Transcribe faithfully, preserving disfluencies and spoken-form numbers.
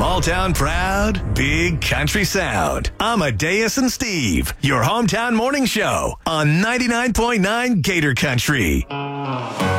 Small town proud, big country sound. Amadeus and Steve, your hometown morning show on ninety-nine point nine Gator Country.